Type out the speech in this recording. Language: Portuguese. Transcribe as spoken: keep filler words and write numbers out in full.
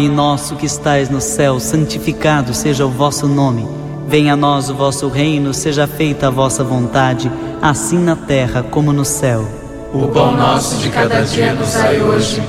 Pai nosso que estais no céu, santificado seja o vosso nome. Venha a nós o vosso reino, seja feita a vossa vontade, assim na terra como no céu. O pão nosso de cada dia nos dai hoje.